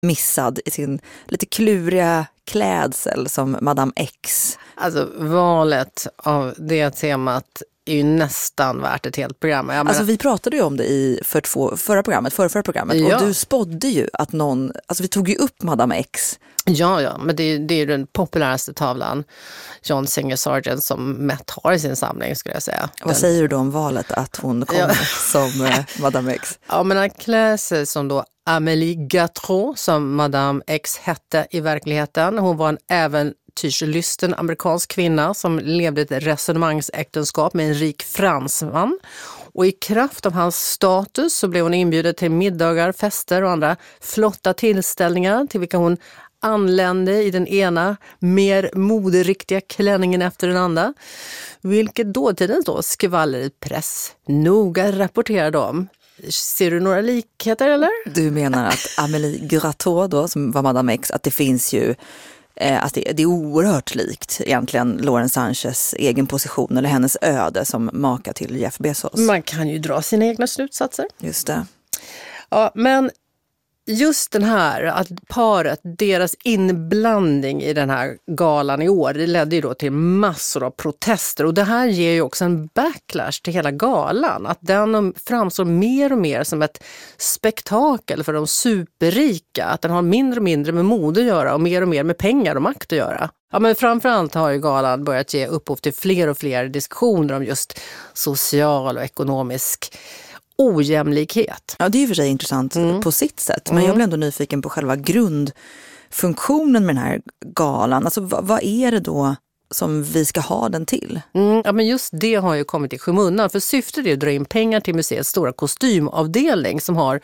missad i sin lite kluriga klädsel som Madame X. Alltså valet av det temat är ju nästan värt ett helt program. Alltså vi pratade ju om det i förra programmet ja. Och du spådde ju att någon, alltså vi tog ju upp Madame X. Ja, men det är ju den populäraste tavlan John Singer Sargent som Met har i sin samling, skulle jag säga. Vad säger du då om valet att hon kommer som Madame X? Ja, men han klär sig som då Amélie Gautreau, som Madame X hette i verkligheten. Hon var en äventyrslysten amerikansk kvinna som levde ett resonemangsäktenskap med en rik fransman. Och i kraft av hans status så blev hon inbjuden till middagar, fester och andra flotta tillställningar till vilka hon anlände i den ena mer moderiktiga klänningen efter den andra. Vilket dåtidens skvallerpress noga rapporterade om. Ser du några likheter eller? Du menar att Amélie Gautreau då, som var Madame X, att det finns ju att det är oerhört likt egentligen Lauren Sanchez egen position eller hennes öde som maka till Jeff Bezos. Man kan ju dra sina egna slutsatser. Just det. Ja, men just den här, att paret, deras inblandning i den här galan i år, det ledde ju då till massor av protester. Och det här ger ju också en backlash till hela galan. Att den framstår mer och mer som ett spektakel för de superrika. Att den har mindre och mindre med mode att göra och mer med pengar och makt att göra. Ja, men framförallt har ju galan börjat ge upphov till fler och fler diskussioner om just social och ekonomisk ojämlikhet. Ja, det är ju för sig intressant på sitt sätt. Men jag blir ändå nyfiken på själva grundfunktionen med den här galan. Alltså vad är det då som vi ska ha den till? Ja, men just det har ju kommit i skymundan. För syftet är att dra in pengar till museets stora kostymavdelning som har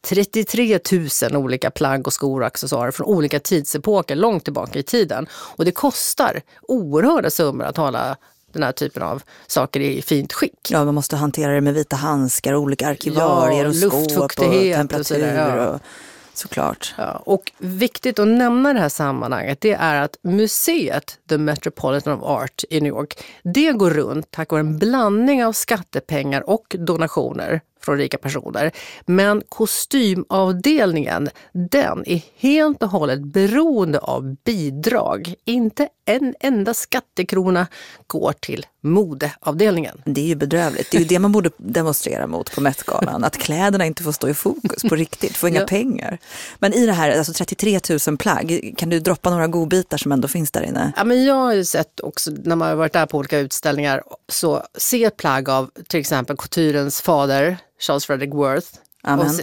33 000 olika plagg och skor och accessoarer från olika tidsepoker långt tillbaka i tiden. Och det kostar oerhörda summor att hålla den här typen av saker i fint skick. Ja, man måste hantera det med vita handskar och olika arkivarier och skåp och temperatur och såklart. Ja, och viktigt att nämna i det här sammanhanget, det är att museet The Metropolitan of Art i New York, det går runt tack vare en blandning av skattepengar och donationer från rika personer. Men kostymavdelningen, den är helt och hållet beroende av bidrag. Inte en enda skattekrona går till modeavdelningen. Det är ju bedrövligt. Det är ju det man borde demonstrera mot på Met-galan. Att kläderna inte får stå i fokus på riktigt. Får inga pengar. Men i det här, alltså 33 000 plagg, kan du droppa några godbitar som ändå finns där inne? Ja, men jag har ju sett också, när man har varit där på olika utställningar, så ser plagg av till exempel couturens fader, Charles Frederick Worth. Amen.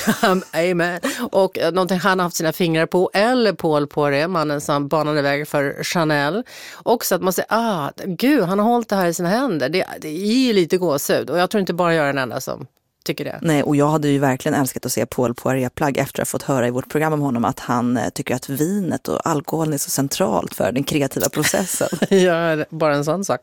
Amen. Och någonting han har haft sina fingrar på, eller Paul Poiret, mannen som banade väg för Chanel. Också att man säger, gud, han har hållit det här i sina händer. Det är ju lite gåshud. Och jag tror inte bara jag är den enda som tycker det. Nej, och jag hade ju verkligen älskat att se Paul Poiret-plagg efter att ha fått höra i vårt program om honom att han tycker att vinet och alkoholen är så centralt för den kreativa processen. Ja, bara en sån sak.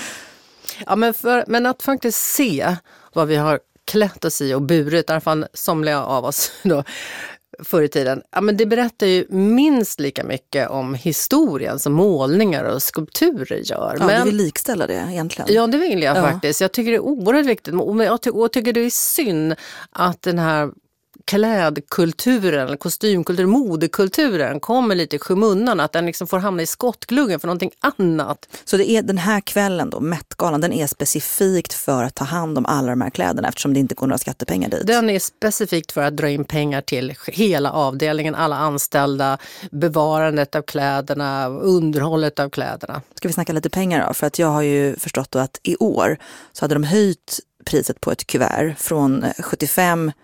Ja, men att faktiskt se vad vi har klätt oss i och burit, i alla fall somliga av oss då, förr i tiden. Ja, men det berättar ju minst lika mycket om historien som målningar och skulpturer gör. Ja, men du vill likställa det egentligen. Ja, det vill jag faktiskt. Jag tycker det är oerhört viktigt. Och tycker det är synd att den här klädkulturen, eller kostymkulturen, modekulturen kommer lite i skymundan, att den liksom får hamna i skottgluggen för någonting annat. Så det är den här kvällen då, Met-galan, den är specifikt för att ta hand om alla de här kläderna eftersom det inte går några skattepengar dit? Den är specifikt för att dra in pengar till hela avdelningen, alla anställda, bevarandet av kläderna, underhållet av kläderna. Ska vi snacka lite pengar då? För att jag har ju förstått då att i år så hade de höjt priset på ett kuvert från $75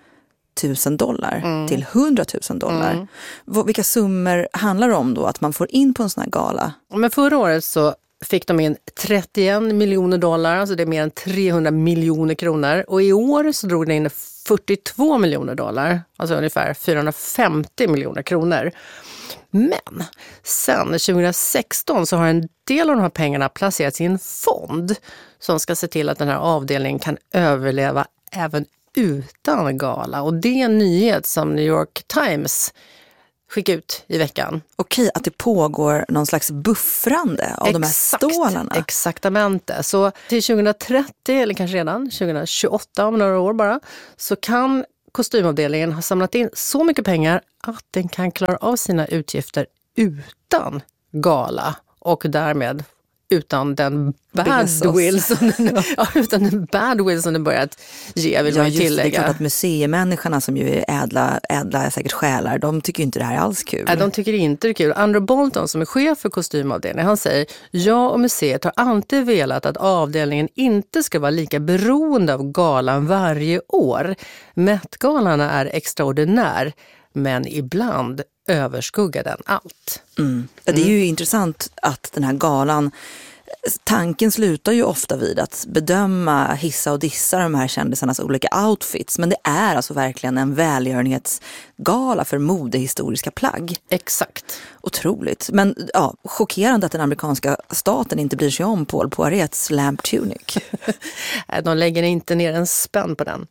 000 till $100 000. Vilka summor handlar det om då att man får in på en sån här gala? Men förra året så fick de in $31 miljoner, alltså det är mer än 300 miljoner kronor. Och i år så drog de in $42 miljoner, alltså ungefär 450 miljoner kronor. Men sen 2016 så har en del av de här pengarna placerats i en fond som ska se till att den här avdelningen kan överleva även utan gala. Och det är en nyhet som New York Times skickade ut i veckan. Okej, att det pågår någon slags buffrande av de här stålarna. Exaktamente. Så till 2030, eller kanske redan 2028 om några år bara, så kan kostymavdelningen har samlat in så mycket pengar att den kan klara av sina utgifter utan gala och därmed utan den badwill som den börjat ge, vill man ju tillägga. Det är klart att museimänniskorna som ju är ädla säkert själar, de tycker inte det här är alls kul. Nej, de tycker inte det är kul. Andrew Bolton som är chef för kostymavdelningen, han säger: jag och museet har alltid velat att avdelningen inte ska vara lika beroende av galan varje år. Met-galan är extraordinär, men ibland överskuggar den allt. Det är ju intressant att den här galan, tanken slutar ju ofta vid att bedöma, hissa och dissa de här kändisarnas olika outfits. Men det är alltså verkligen en välgörenhetsgala för modehistoriska plagg. Exakt. Otroligt. Men ja, chockerande att den amerikanska staten inte bryr sig om Paul Poirets lamp tunic. De lägger inte ner en spänn på den.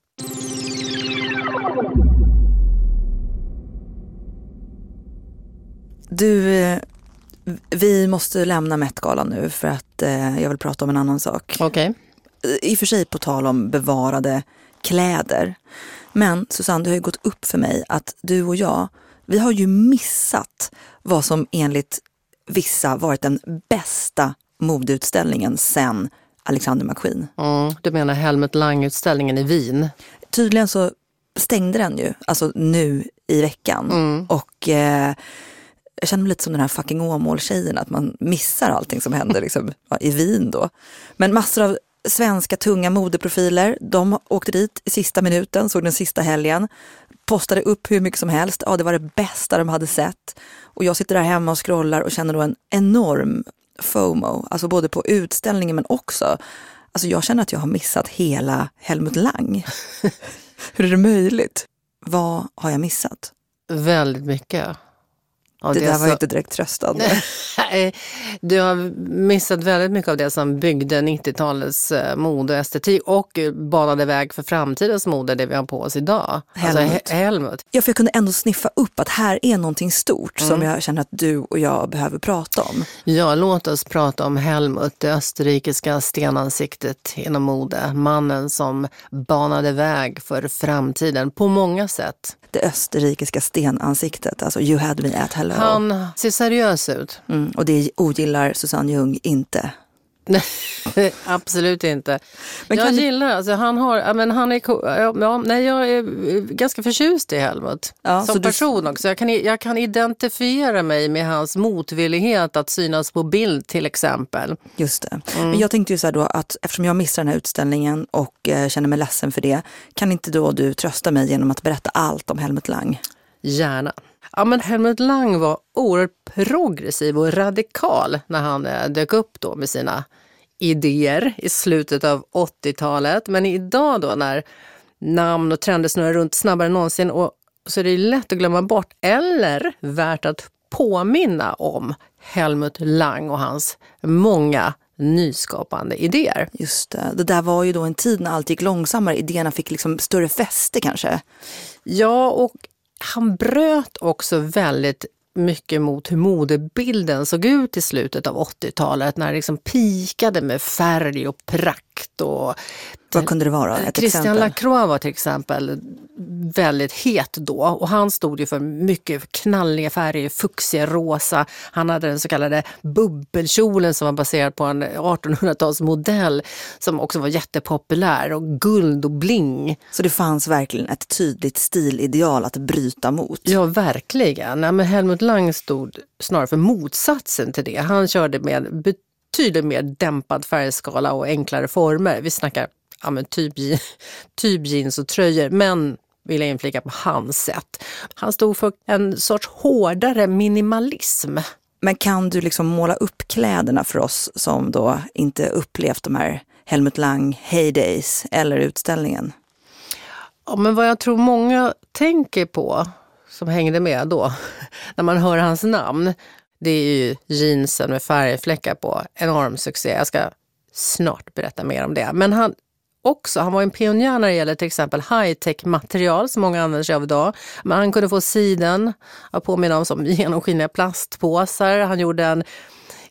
Du, vi måste lämna Met-galan nu för att jag vill prata om en annan sak. Okej. I och för sig på tal om bevarade kläder. Men Susanne, det har ju gått upp för mig att du och jag, vi har ju missat vad som enligt vissa varit den bästa modeutställningen sen Alexander McQueen. Du menar Helmut Lang-utställningen i Wien? Tydligen så stängde den ju, alltså nu i veckan. Och jag känner mig lite som den här fucking Åmål-tjejen, att man missar allting som händer liksom, i Wien då. Men massor av svenska tunga modeprofiler, de åkte dit i sista minuten, såg den sista helgen, postade upp hur mycket som helst. Ja, det var det bästa de hade sett. Och jag sitter där hemma och scrollar och känner då en enorm FOMO, alltså både på utställningen men också, alltså jag känner att jag har missat hela Helmut Lang. Hur är det möjligt? Vad har jag missat? Väldigt mycket. Ja, det där var ju inte direkt tröstande. Du har missat väldigt mycket av det som byggde 90-talets mode och estetik och banade väg för framtidens mode, det vi har på oss idag. Helmut. Alltså Helmut. Ja, för jag kunde ändå sniffa upp att här är någonting stort som jag känner att du och jag behöver prata om. Ja, låt oss prata om Helmut, det österrikiska stenansiktet inom mode. Mannen som banade väg för framtiden på många sätt. Det österrikiska stenansiktet, alltså you had me at hello. Han ser seriös ut. Och det ogillar Susanne Ljung inte. Nej, absolut inte. Men jag gillar, alltså han har, men han är, jag är ganska förtjust i Helmut. Ja, som person också. Jag kan identifiera mig med hans motvillighet att synas på bild till exempel. Just det. Men jag tänkte ju så här då att eftersom jag missar den här utställningen och känner mig ledsen för det, kan inte då du trösta mig genom att berätta allt om Helmut Lang? Gärna. Ja, men Helmut Lang var oerhört progressiv och radikal när han dök upp då med sina idéer i slutet av 80-talet. Men idag då när namn och trender snurrar runt snabbare än någonsin, och så är det lätt att glömma bort eller värt att påminna om Helmut Lang och hans många nyskapande idéer. Just det. Det där var ju då en tid när allt gick långsammare. Idéerna fick liksom större fäste kanske. Ja, och han bröt också väldigt mycket mot hur modebilden såg ut i slutet av 80-talet när det liksom pikade med färg och prakt. Och vad kunde det vara? Christian Lacroix var till exempel väldigt het då, och han stod ju för mycket knalliga färger, fuchsia, rosa. Han hade den så kallade bubbelkjolen som var baserad på en 1800-talsmodell som också var jättepopulär, och guld och bling. Så det fanns verkligen ett tydligt stilideal att bryta mot. Ja, verkligen. Nej, men Helmut Lang stod snarare för motsatsen till det. Han körde med betydligt mer dämpad färgskala och enklare former. Vi snackar men typ jeans och tröjor, men vill jag inflika på hans sätt. Han stod för en sorts hårdare minimalism. Men kan du liksom måla upp kläderna för oss som då inte upplevt de här Helmut Lang heydays eller utställningen? Ja, men vad jag tror många tänker på som hängde med då när man hör hans namn, det är ju jeansen med färgfläckar på. Enorm succé. Jag ska snart berätta mer om det. Men han var en pionjär när det gäller till exempel high-tech-material som många använder sig av idag. Men han kunde få siden att påminna om som genomskinliga plastpåsar. Han gjorde en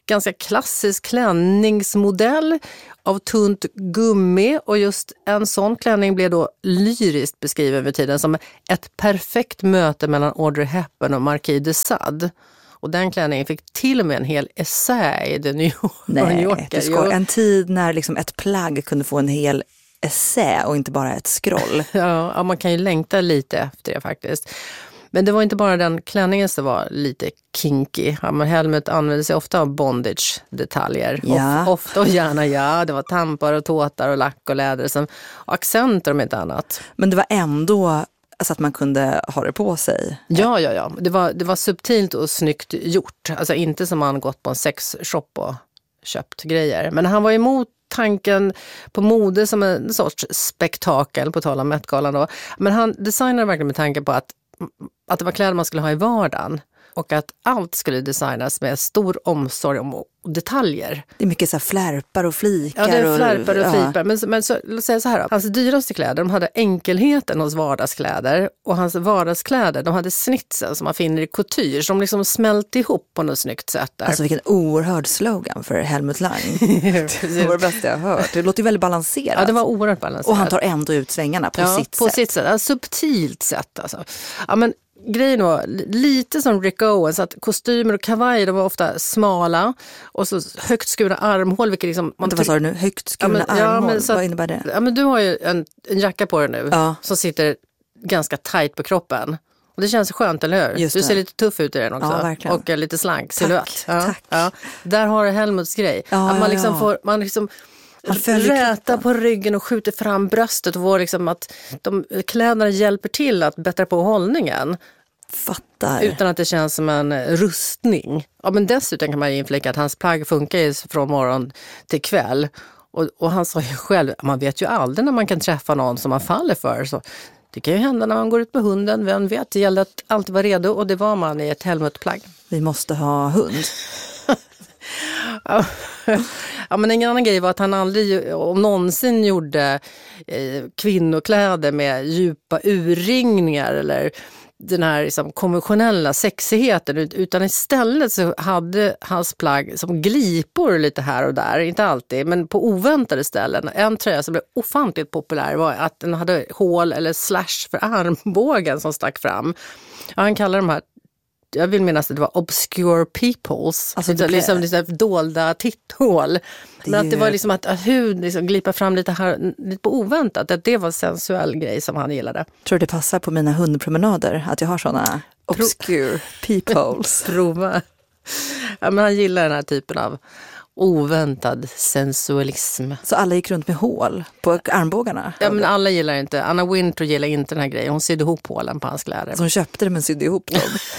ganska klassisk klänningsmodell av tunt gummi, och just en sån klänning blev då lyriskt beskriven vid tiden som ett perfekt möte mellan Audrey Hepburn och Marquis de Sade. Och den klänningen fick till och med en hel essä i The New Yorker. En tid när liksom ett plagg kunde få en hel essä och inte bara ett scroll. Ja, man kan ju längta lite efter det faktiskt. Men det var inte bara den klänningen som var lite kinky. Ja, men Helmut använde sig ofta av bondage-detaljer. Ja. Ofta och gärna, det var tampar och tåtar och lack och läder och accenter om inte annat. Men det var ändå så att man kunde ha det på sig. Ja. Det var subtilt och snyggt gjort. Alltså inte som man gått på en sexshop och köpt grejer. Men han var emot tanken på mode som en sorts spektakel, på tal om Met-galan då. Men han designade verkligen med tanke på att det var kläder man skulle ha i vardagen. Och att allt skulle designas med stor omsorg om detaljer. Det är mycket så här flärpar och flikar. Ja, det är flärpar och flipar. Men så, låt säga så här då. Hans dyraste kläder, de hade enkelheten hos vardagskläder. Och hans vardagskläder, de hade snitsen som man finner i couture. Som liksom smält ihop på något snyggt sätt där. Alltså vilken oerhörd slogan för Helmut Lang. Det var det bästa jag hört. Det låter ju väldigt balanserat. Ja, det var oerhört balanserat. Och han tar ändå ut svängarna på sitt sätt. På sitt sätt. Alltså, subtilt sätt alltså. Ja, men grejen var lite som Rick Owens, att kostymer och kavajer, de var ofta smala och så högt skurna armhål, vilket liksom... Vad sa du nu? Högt skurna armhål? Vad innebär det? Ja, men du har ju en jacka på dig nu som sitter ganska tajt på kroppen. Och det känns skönt, eller hur? Du ser lite tuff ut i den också. Ja, verkligen. Och lite slank silhuett. Tack. Ja. Där har du Helmuts grej. Att man liksom får... Man liksom räta på ryggen och skjuter fram bröstet och får liksom att kläderna hjälper till att bättra på hållningen. Fattar. Utan att det känns som en rustning. Ja, men dessutom kan man ju inflika att hans plagg funkar ju från morgon till kväll. Och han sa ju själv, man vet ju aldrig när man kan träffa någon som man faller för. Så det kan ju hända när man går ut med hunden, vem vet, det gällde att alltid vara redo, och det var man i ett Helmut-plagg. Vi måste ha hund. Ja, men en annan grej var att han aldrig om någonsin gjorde kvinnokläder med djupa urringningar eller den här liksom konventionella sexigheten, utan istället så hade hans plagg som glipor lite här och där, inte alltid, men på oväntade ställen. En tröja som blev ofantligt populär var att den hade hål eller slash för armbågen som stack fram. Ja, han kallar de här, jag vill minnas att det var obscure peoples, alltså liksom dolda titthål. Men att det var liksom att hud liksom glipa fram lite här, lite på oväntat, att det var en sensuell grej som han gillade. Tror du det passar på mina hundpromenader att jag har såna obscure peoples? Prova. Ja, men han gillar den här typen av oväntad sensualism. Så alla gick runt med hål på armbågarna? Ja, men alla gillar inte. Anna Wintour gillar inte den här grejen. Hon sydde ihop hålen på hans kläder. Så hon köpte det men sydde ihop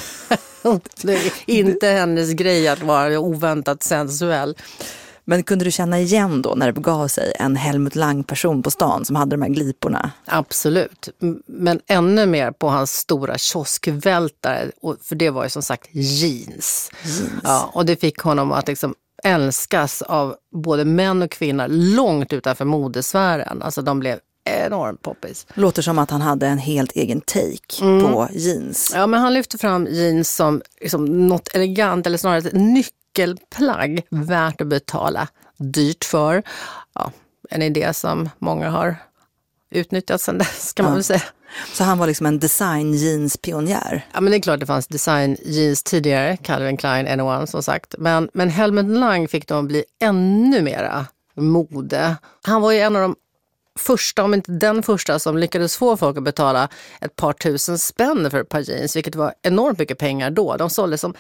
dem? Det är inte hennes grej att vara oväntat sensuell. Men kunde du känna igen då när det begav sig en Helmut Lang-person på stan som hade de här gliporna? Absolut. Men ännu mer på hans stora kioskvältare. För det var ju som sagt jeans. Ja, och det fick honom att liksom älskas av både män och kvinnor långt utanför modesfären. Alltså de blev enormt poppis. Låter som att han hade en helt egen take på jeans. Ja, men han lyfte fram jeans som liksom något elegant, eller snarare ett nyckelplagg värt att betala dyrt för. Ja, en idé som många har utnyttjat sedan dess, kan man väl säga. Så han var liksom en design-jeans-pionjär? Ja, men det är klart det fanns design-jeans tidigare, Calvin Klein, N1 som sagt. Men Helmut Lang fick dem bli ännu mera mode. Han var ju en av de första, om inte den första, som lyckades få folk att betala ett par tusen spänn för ett par jeans, vilket var enormt mycket pengar då. De sålde som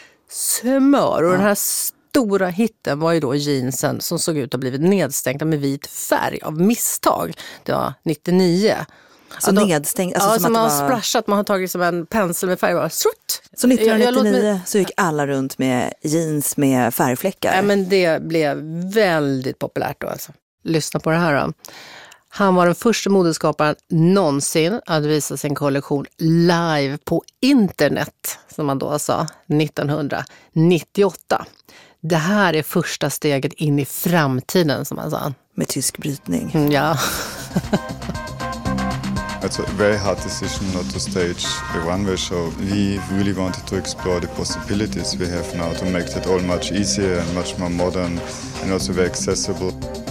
smör, och den här stora hitten var ju då jeansen som såg ut att ha blivit nedstänkta med vit färg av misstag. Det var 99. Så nedstängt? Alltså ja, som man har splashat, man har tagit som en pensel med färg och bara strutt. Så 1999 så gick alla runt med jeans med färgfläckar? Ja, men det blev väldigt populärt då alltså. Lyssna på det här då. Han var den första modeskaparen någonsin att visa sin kollektion live på internet, som man då sa, 1998. Det här är första steget in i framtiden, som man sa. Med tysk brytning. Ja. It's a very hard decision not to stage a runway show. We really wanted to explore the possibilities we have now to make it all much easier and much more modern and also very accessible.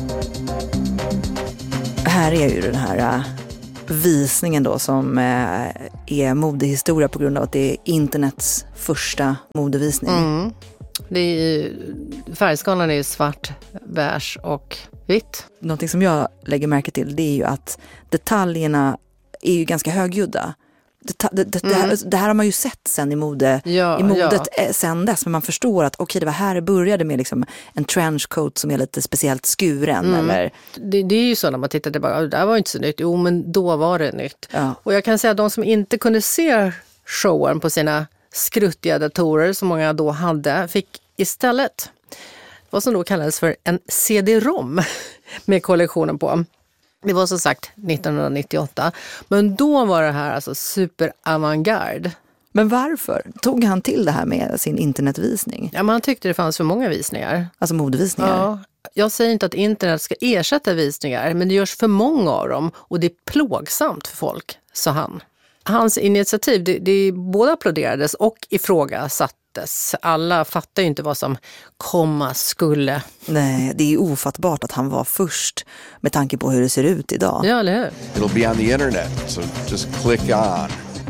Här är ju den här visningen då som är modehistoria på grund av att det är internets första modevisning. Mm. Det är, färgskalan är ju svart, beige och vitt. Någonting som jag lägger märke till, det är ju att detaljerna är ju ganska högljudda. Det här har man ju sett sen i modet sen dess, men man förstår att okej, det var här det började med liksom en trenchcoat som är lite speciellt skuren. Eller... Det är ju så när man tittar tillbaka, det där var inte så nytt, jo men då var det nytt. Ja. Och jag kan säga att de som inte kunde se showen på sina skruttiga datorer som många då hade, fick istället vad som då kallades för en CD-ROM med kollektionen på. Det var som sagt 1998, men då var det här alltså super avantgarde. Men varför tog han till det här med sin internetvisning? Ja, man tyckte det fanns för många visningar. Alltså modevisningar? Ja, jag säger inte att internet ska ersätta visningar, men det görs för många av dem och det är plågsamt för folk, sa han. Hans initiativ, det både applåderades och ifrågasattes. Alla fattar ju inte vad som komma skulle. Nej, det är ofattbart att han var först med tanke på hur det ser ut idag. Ja, eller hur? It'll be on the internet, so just click on.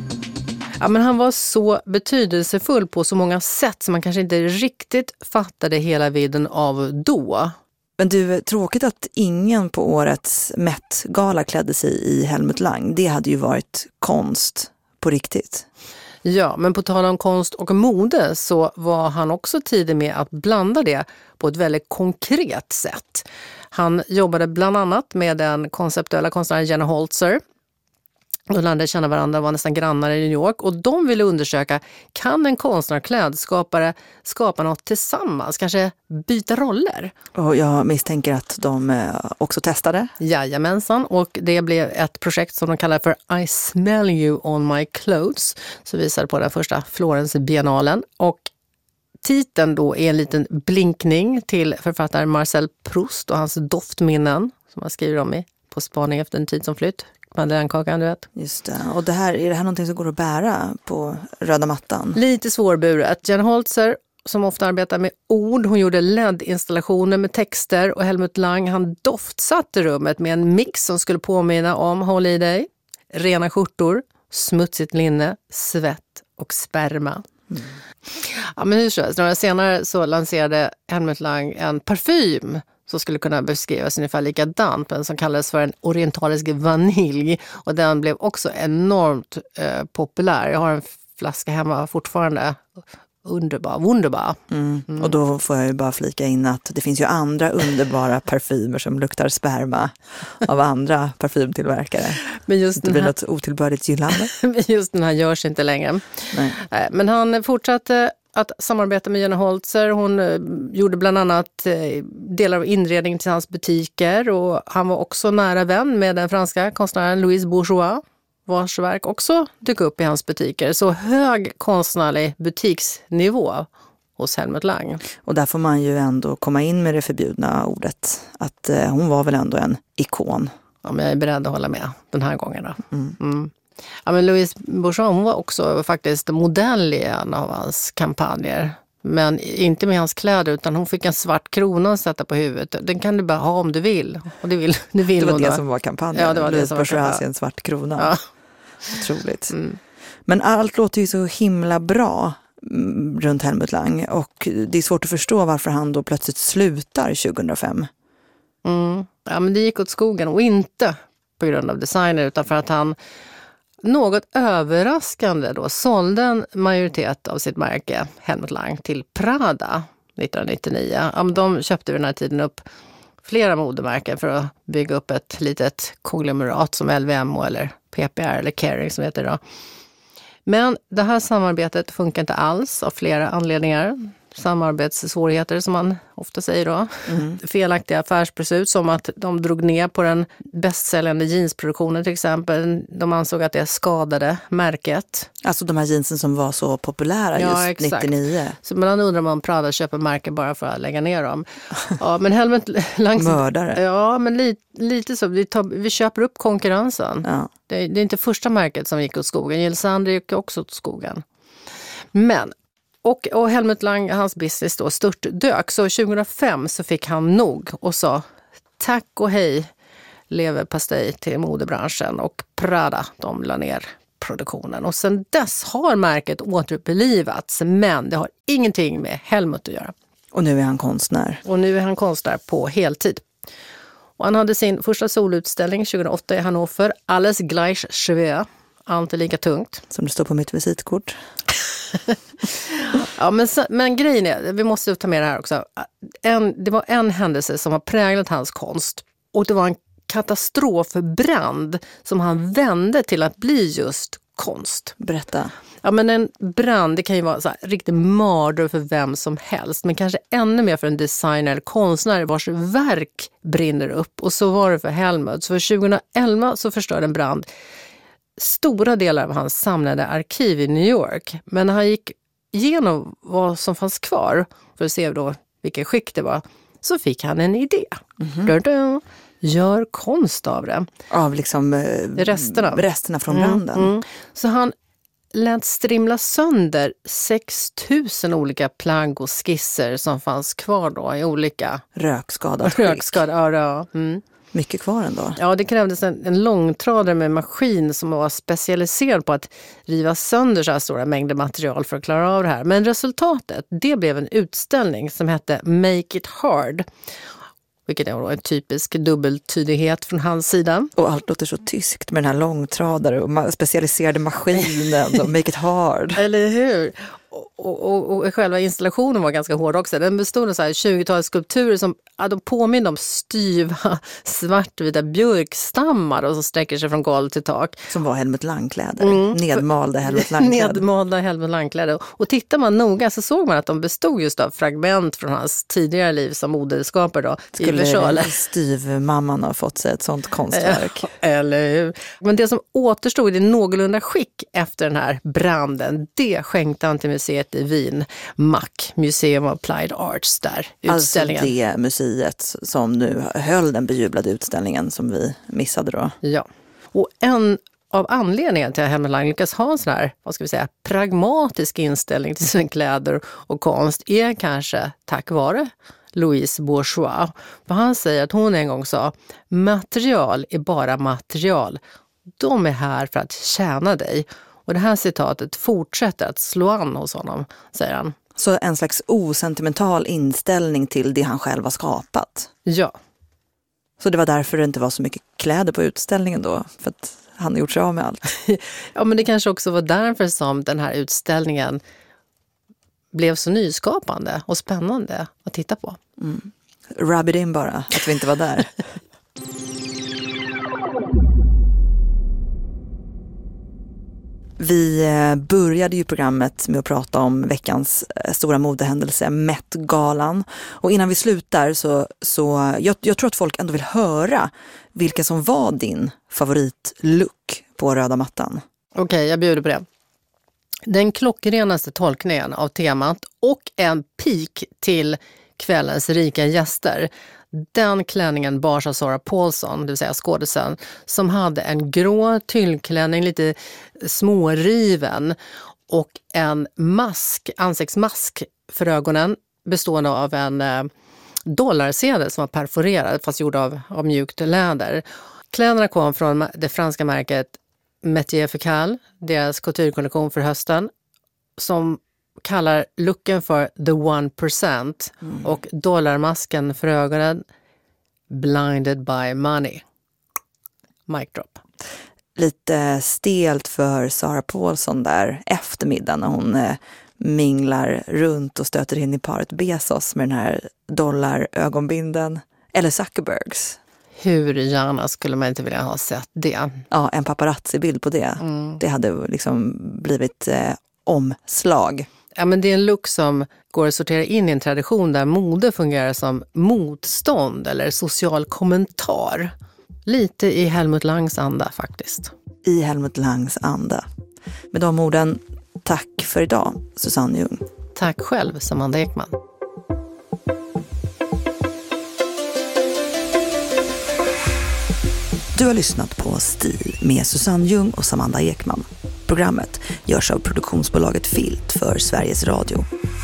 Ja, men han var så betydelsefull på så många sätt som man kanske inte riktigt fattade hela vidden av då. Men du, tråkigt att ingen på årets Met-gala klädde sig i Helmut Lang. Det hade ju varit konst på riktigt. Ja, men på tal om konst och mode så var han också tidig med att blanda det på ett väldigt konkret sätt. Han jobbade bland annat med den konceptuella konstnären Jenny Holzer. De lärde känna varandra, var nästan grannar i New York, och de ville undersöka, kan en konstnärklädskapare skapa något tillsammans, kanske byta roller? Och jag misstänker att de också testade. Jajamensan, och det blev ett projekt som de kallar för I smell you on my clothes, som visade på den första Florens-biennalen, och titeln då är en liten blinkning till författaren Marcel Proust och hans doftminnen som han skriver om på spaning efter en tid som flytt. Madeleinekakan, du vet. Just det. Och är det här någonting som går att bära på röda mattan? Lite svårburet. Jenny Holzer, som ofta arbetar med ord, hon gjorde LED-installationer med texter, och Helmut Lang, han doftsatte rummet med en mix som skulle påminna om Håll i dig, rena skjortor, smutsigt linne, svett och sperma. Ja, men hur så? Några senare så lanserade Helmut Lang en parfym som skulle kunna beskrivas ungefär likadant, men som kallades för en orientalisk vanilj, och den blev också enormt populär. Jag har en flaska hemma fortfarande. Wunderbar. Och då får jag ju bara flika in att det finns ju andra underbara parfymer som luktar sperma av andra parfymtillverkare. Men just det blir något otillbörligt gyllande. Just den här görs inte längre. Nej. Men han fortsatte att samarbeta med Jenny Holzer. Hon gjorde bland annat delar av inredningen till hans butiker, och han var också nära vän med den franska konstnären Louise Bourgeois, vars verk också dök upp i hans butiker. Så hög konstnärlig butiksnivå hos Helmut Lang. Och där får man ju ändå komma in med det förbjudna ordet, att hon var väl ändå en ikon. Ja, men jag är beredd att hålla med den här gången då. Ja, men Louise Bourgeois, hon var också faktiskt modell i en av hans kampanjer. Men inte med hans kläder, utan hon fick en svart krona att sätta på huvudet. Den kan du bara ha om du vill. Och det vill det var hon det då. som var kampanjen. Ja, det var det som var kampanjen. En svart krona. Ja. Otroligt. Men allt låter ju så himla bra runt Helmut Lang. Och det är svårt att förstå varför han då plötsligt slutar 2005. Ja, men det gick åt skogen, och inte på grund av designer, utan för att han något överraskande då sålde en majoritet av sitt märke Helmut Lang till Prada 1999. Ja, men de köpte vid den här tiden upp flera modemärken för att bygga upp ett litet konglomerat som LVMH eller PPR eller Kering som heter idag. Men det här samarbetet funkar inte alls av flera anledningar. samarbetssvårigheter som man ofta säger då. Felaktiga affärsbeslut som att de drog ner på den bästsäljande jeansproduktionen till exempel. De ansåg att det skadade märket. Alltså de här jeansen som var så populära just exakt. 99. Så man undrar om Prada köper märken bara för att lägga ner dem. Ja, men Helmut Lang... Mördare. Ja, men lite så. Vi köper upp konkurrensen. Ja. Det är inte första märket som gick åt skogen. Jil Sander gick också åt skogen. Men... Och Helmut Lang, hans business då, störtdök. Så 2005 så fick han nog och sa tack och hej leverpastej till modebranschen. Och Prada, de la ner produktionen. Och sen dess har märket återupplivats, men det har ingenting med Helmut att göra. Och nu är han konstnär. Och nu är han konstnär på heltid. Och han hade sin första solutställning 2008 i Hannover. Alles gleich schwer. Allt är lika tungt. Som det står på mitt visitkort. Ja, men grejen är, vi måste ta med det här också. Det var en händelse som har präglat hans konst. Och det var en katastrofbrand som han vände till att bli just konst. Berätta. Ja, men en brand, det kan ju vara så här, riktigt mardröm för vem som helst. Men kanske ännu mer för en designer eller konstnär vars verk brinner upp. Och så var det för Helmut. Så för 2011 så förstörde en brand stora delar av hans samlade arkiv i New York. Men när han gick igenom vad som fanns kvar för att se då vilken skick det var, så fick han en idé. Gör konst av det. Av liksom resterna från branden. Så han lät strimla sönder 6 000 olika plagg och skisser som fanns kvar då i olika rökskadade skick. Ja. Mycket kvar ändå. Ja, det krävdes en långtradare med maskin som var specialiserad på att riva sönder så här stora mängder material för att klara av det här. Men resultatet, det blev en utställning som hette Make it hard. Vilket är då en typisk dubbeltydighet från hans sida. Och allt låter så tyskt med den här långtradare och specialiserade maskinen och make it hard. Eller hur? Och själva installationen var ganska hård också. Den bestod av så här 20-tal skulpturer som de påminner om styva svartvita björkstammar och så sträcker sig från golv till tak. Som var Helmut Lang-kläder. Nedmalda Helmut Lang-kläder. Nedmalda Helmut Lang-kläder. Och tittar man noga så såg man att de bestod just av fragment från hans tidigare liv som modeskapare då. Skulle styvmamman ha fått sig ett sånt konstverk? Eller hur? Men det som återstod i någorlunda skick efter den här branden, det skänkte han till museet i Wien, MAC, Museum of Applied Arts, där utställningen. Alltså det museet som nu höll den bejublade utställningen som vi missade då. Ja, och en av anledningen till att Helmut Lang lyckas ha en sån här, vad ska vi säga, pragmatisk inställning till sina kläder och konst är kanske tack vare Louise Bourgeois. För han säger att hon en gång sa, material är bara material. De är här för att tjäna dig. Och det här citatet fortsätter att slå an hos honom, säger han. Så en slags osentimental inställning till det han själv har skapat? Ja. Så det var därför det inte var så mycket kläder på utställningen då? För att han har gjort sig av med allt? Ja, men det kanske också var därför som den här utställningen blev så nyskapande och spännande att titta på. Rub it in bara, att vi inte var där. Vi började ju programmet med att prata om veckans stora modehändelse, Met-galan. Och innan vi slutar så jag tror att folk ändå vill höra vilka som var din favoritlook på röda mattan. Okej, jag bjuder på det. Den klockrenaste tolkningen av temat och en pik till kvällens rika gäster. Den klänningen bars av Sarah Paulson, det vill säga skådisen, som hade en grå tyllklänning, lite småriven och en ansiktsmask för ögonen bestående av en dollarsedel som var perforerad fast gjord av mjukt läder. Kläderna kom från det franska märket Métier Focal, deras couture-kollektion för hösten, som kallar looken för the 1% och dollarmasken för ögonen blinded by money. Mic drop. Lite stelt för Sarah Paulson där eftermiddagen när hon minglar runt och stöter in i paret Bezos med den här dollarögonbinden. Eller Zuckerbergs. Hur gärna skulle man inte vilja ha sett det? Ja, en paparazzi-bild på det. Det hade liksom blivit omslag. Ja, men det är en look som går att sortera in i en tradition där mode fungerar som motstånd eller social kommentar. Lite i Helmut Langs anda faktiskt. I Helmut Langs anda. Med de orden, tack för idag, Susanne Ljung. Tack själv, Samanda Ekman. Du har lyssnat på Stil med Susanne Ljung och Samanda Ekman. Programmet görs av produktionsbolaget Filt för Sveriges Radio.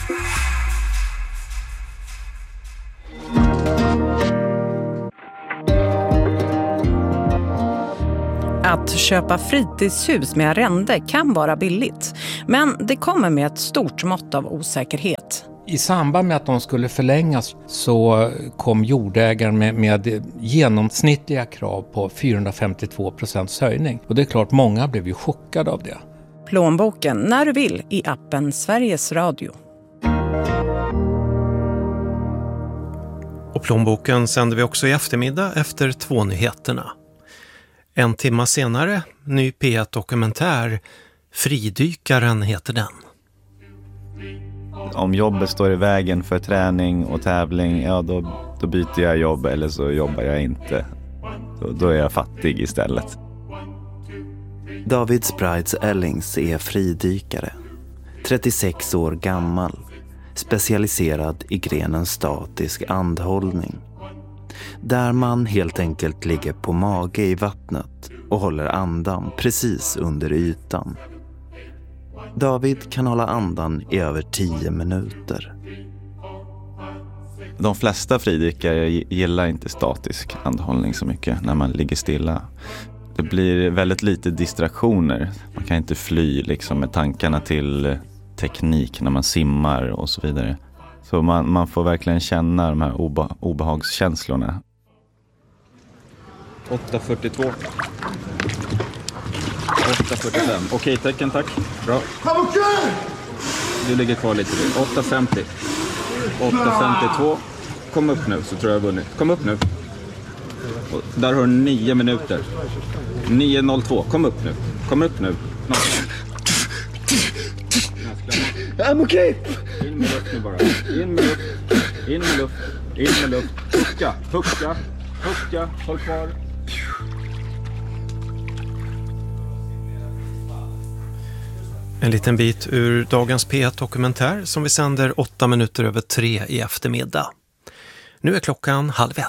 Att köpa fritidshus med arrende kan vara billigt, men det kommer med ett stort mått av osäkerhet. I samband med att de skulle förlängas så kom jordägaren med genomsnittliga krav på 452% höjning. Och det är klart, många blev ju chockade av det. Plånboken när du vill i appen Sveriges Radio. Och plånboken sänder vi också i eftermiddag efter 2-nyheterna. En timme senare, ny P1-dokumentär, Fridykaren heter den. Om jobbet står i vägen för träning och tävling, ja då byter jag jobb eller så jobbar jag inte. Då är jag fattig istället. David Sprites Ellings är fridykare. 36 år gammal. Specialiserad i grenen statisk andhållning. Där man helt enkelt ligger på mage i vattnet och håller andan precis under ytan. David kan hålla andan i över 10 minuter. De flesta fridykare gillar inte statisk andhållning så mycket när man ligger stilla. Det blir väldigt lite distraktioner. Man kan inte fly liksom med tankarna till teknik när man simmar och så vidare. Så man får verkligen känna de här obehagskänslorna. 8.42. 8.45. Okej, tecken, tack. Bra. Du ligger kvar lite. 8.50. 8.52. Kom upp nu så tror jag vunnit. Kom upp nu. Och där har du 9 minuter. 9.02. Kom upp nu. Kom upp nu. I'm okay. In med luft nu bara. In med luft. In med luft. In med luft. Pucka. Pucka. Pucka. Håll kvar. En liten bit ur dagens P1-dokumentär som vi sänder 8 minuter över 3 i eftermiddag. Nu är klockan 12:30.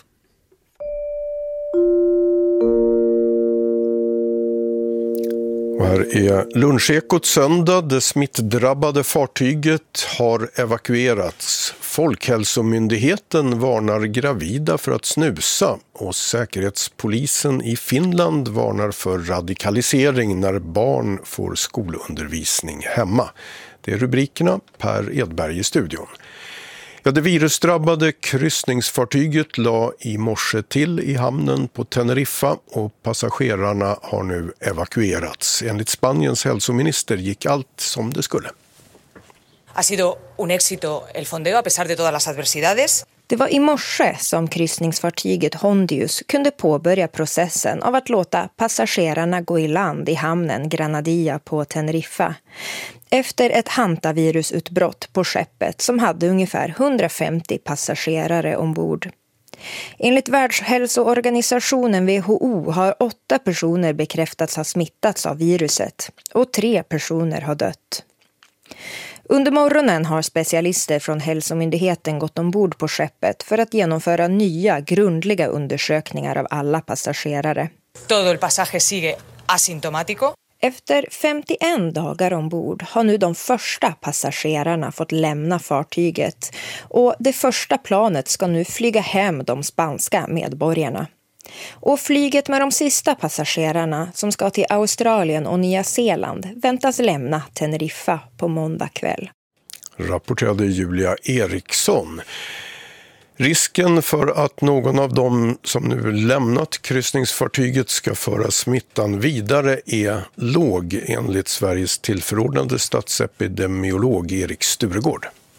Och här är Lunchekot söndag. Det smittdrabbade fartyget har evakuerats. Folkhälsomyndigheten varnar gravida för att snusa och Säkerhetspolisen i Finland varnar för radikalisering när barn får skolundervisning hemma. Det är rubrikerna. Per Edberg i studion. Ja, det virusdrabbade kryssningsfartyget la i morse till i hamnen på Teneriffa och passagerarna har nu evakuerats. Enligt Spaniens hälsominister gick allt som det skulle. Ha sido un éxito el fondeo a pesar de todas las adversidades. Det var i morse som kryssningsfartyget Hondius kunde påbörja processen av att låta passagerarna gå i land i hamnen Granadilla på Teneriffa. Efter ett hantavirusutbrott på skeppet som hade ungefär 150 passagerare ombord. Enligt Världshälsoorganisationen WHO har 8 personer bekräftats ha smittats av viruset och 3 personer har dött. Under morgonen har specialister från hälsomyndigheten gått ombord på skeppet för att genomföra nya grundliga undersökningar av alla passagerare. Todo el pasaje sigue asintomático. Efter 51 dagar ombord har nu de första passagerarna fått lämna fartyget och det första planet ska nu flyga hem de spanska medborgarna. Och flyget med de sista passagerarna som ska till Australien och Nya Zeeland väntas lämna Teneriffa på måndag kväll. Rapporterade Julia Eriksson. Risken för att någon av dem som nu lämnat kryssningsfartyget ska föra smittan vidare är låg enligt Sveriges tillförordnade statsepidemiolog Erik Sturegård.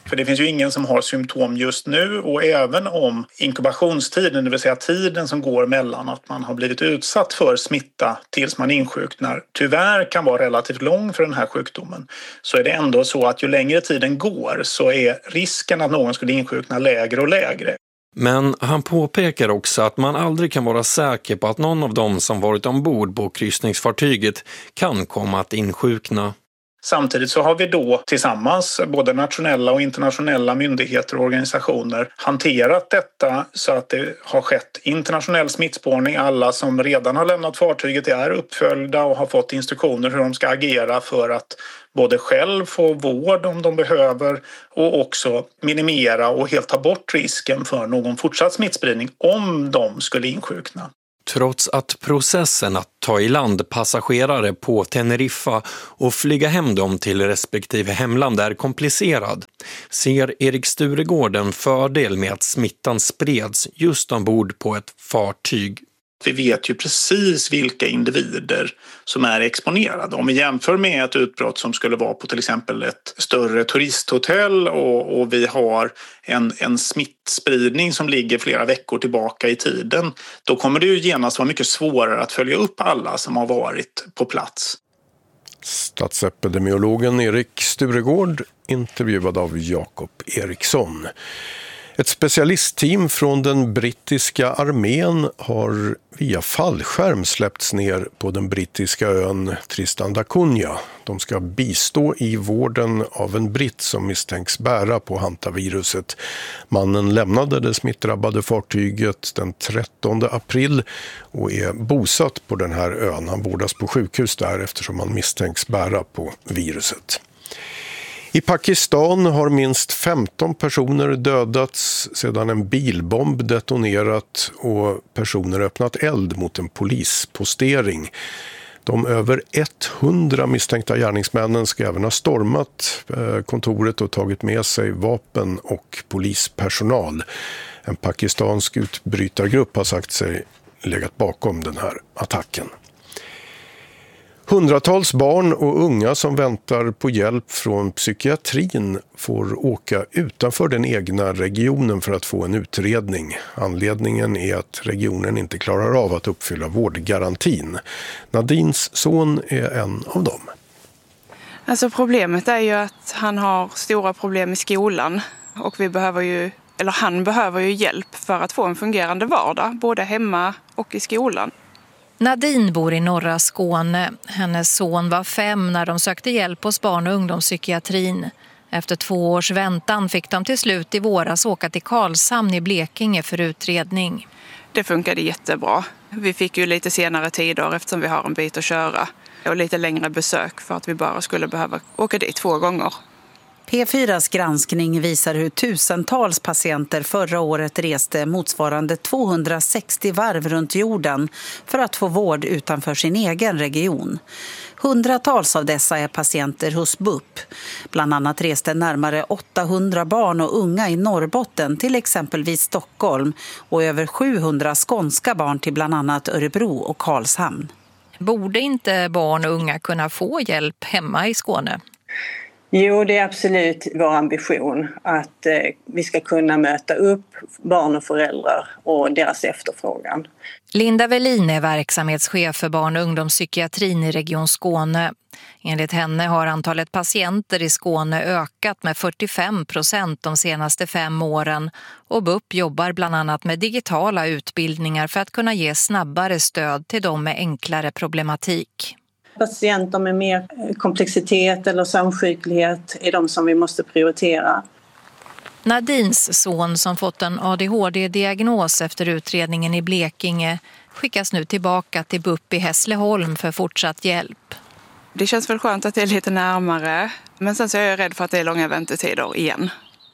För det finns ju ingen som har symptom just nu, och även om inkubationstiden, det vill säga tiden som går mellan att man har blivit utsatt för smitta tills man insjuknar, tyvärr kan vara relativt lång för den här sjukdomen, så är det ändå så att ju längre tiden går så är risken att någon skulle insjukna lägre och lägre. Men han påpekar också att man aldrig kan vara säker på att någon av dem som varit ombord på kryssningsfartyget kan komma att insjukna. Samtidigt så har vi då tillsammans, både nationella och internationella myndigheter och organisationer, hanterat detta så att det har skett internationell smittspårning. Alla som redan har lämnat fartyget är uppföljda och har fått instruktioner hur de ska agera för att både själv få vård om de behöver och också minimera och helt ta bort risken för någon fortsatt smittspridning om de skulle insjukna. Trots att processen att ta i land passagerare på Teneriffa och flyga hem dem till respektive hemland är komplicerad, ser Erik Sturegård en fördel med att smittan spreds just ombord på ett fartyg. Vi vet ju precis vilka individer som är exponerade. Om vi jämför med ett utbrott som skulle vara på till exempel ett större turisthotell och vi har en smittspridning som ligger flera veckor tillbaka i tiden, då kommer det ju genast vara mycket svårare att följa upp alla som har varit på plats. Statsepidemiologen Erik Sturegård intervjuad av Jakob Eriksson. Ett specialistteam från den brittiska armén har via fallskärm släppts ner på den brittiska ön Tristan da Cunha. De ska bistå i vården av en britt som misstänks bära på hantaviruset. Mannen lämnade det smittdrabbade fartyget den 13 april och är bosatt på den här ön. Han vårdas på sjukhus där eftersom han misstänks bära på viruset. I Pakistan har minst 15 personer dödats sedan en bilbomb detonerat och personer öppnat eld mot en polispostering. De över 100 misstänkta gärningsmännen ska även ha stormat kontoret och tagit med sig vapen och polispersonal. En pakistansk utbrytargrupp har sagt sig legat bakom den här attacken. Hundratals barn och unga som väntar på hjälp från psykiatrin får åka utanför den egna regionen för att få en utredning. Anledningen är att regionen inte klarar av att uppfylla vårdgarantin. Nadines son är en av dem. Alltså problemet är ju att han har stora problem i skolan och han behöver ju hjälp för att få en fungerande vardag, både hemma och i skolan. Nadine bor i norra Skåne. Hennes son var 5 när de sökte hjälp hos barn- och ungdomspsykiatrin. Efter 2 års väntan fick de till slut i våras åka till Karlshamn i Blekinge för utredning. Det funkade jättebra. Vi fick ju lite senare tider eftersom vi har en bit att köra. Och lite längre besök för att vi bara skulle behöva åka dit 2 gånger. P4s granskning visar hur tusentals patienter förra året reste motsvarande 260 varv runt jorden för att få vård utanför sin egen region. Hundratals av dessa är patienter hos BUP. Bland annat reste närmare 800 barn och unga i Norrbotten till exempelvis Stockholm och över 700 skånska barn till bland annat Örebro och Karlshamn. Borde inte barn och unga kunna få hjälp hemma i Skåne? Jo, det är absolut vår ambition att vi ska kunna möta upp barn och föräldrar och deras efterfrågan. Linda Velin är verksamhetschef för barn- och ungdomspsykiatrin i Region Skåne. Enligt henne har antalet patienter i Skåne ökat med 45% de senaste 5 åren och BUP jobbar bland annat med digitala utbildningar för att kunna ge snabbare stöd till dem med enklare problematik. Patienter med mer komplexitet eller samsjuklighet är de som vi måste prioritera. Nadines son som fått en ADHD-diagnos efter utredningen i Blekinge skickas nu tillbaka till BUP i Hässleholm för fortsatt hjälp. Det känns väl skönt att det är lite närmare, men sen så är jag rädd för att det är långa väntetider igen.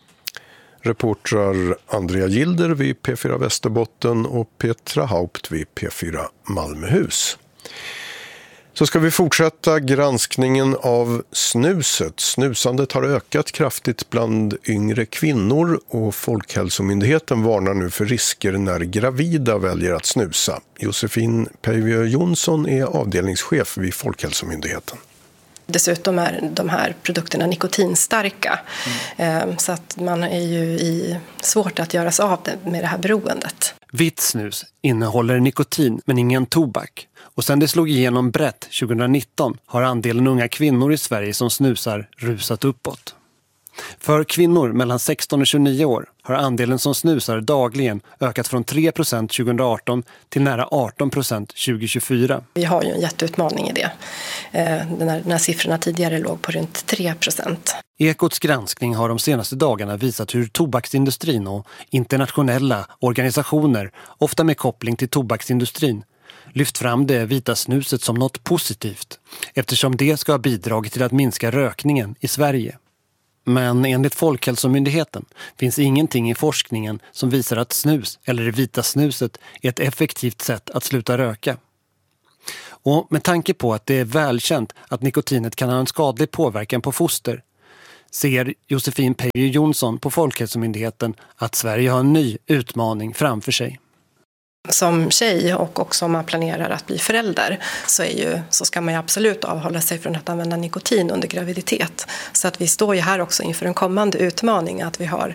Reportrar Andrea Gilder vid P4 Västerbotten och Petra Haupt vid P4 Malmöhus. Så ska vi fortsätta granskningen av snuset. Snusandet har ökat kraftigt bland yngre kvinnor och Folkhälsomyndigheten varnar nu för risker när gravida väljer att snusa. Josefin Peivio Jonsson är avdelningschef vid Folkhälsomyndigheten. Dessutom är de här produkterna nikotinstarka. Så att man är ju svårt att göra sig av med det här beroendet. Vitt snus innehåller nikotin men ingen tobak. Och sen det slog igenom brett 2019 har andelen unga kvinnor i Sverige som snusar rusat uppåt. För kvinnor mellan 16 och 29 år har andelen som snusar dagligen ökat från 3% 2018 till nära 18% 2024. Vi har ju en jätteutmaning i det. Den här siffrorna tidigare låg på runt 3%. Ekots granskning har de senaste dagarna visat hur tobaksindustrin och internationella organisationer, ofta med koppling till tobaksindustrin, lyft fram det vita snuset som något positivt eftersom det ska ha bidragit till att minska rökningen i Sverige. Men enligt Folkhälsomyndigheten finns ingenting i forskningen som visar att snus eller det vita snuset är ett effektivt sätt att sluta röka. Och med tanke på att det är välkänt att nikotinet kan ha en skadlig påverkan på foster ser Josefin Peijer Jonsson på Folkhälsomyndigheten att Sverige har en ny utmaning framför sig. Som tjej och också om man planerar att bli förälder så ska man ju absolut avhålla sig från att använda nikotin under graviditet. Så att vi står ju här också inför en kommande utmaning att vi har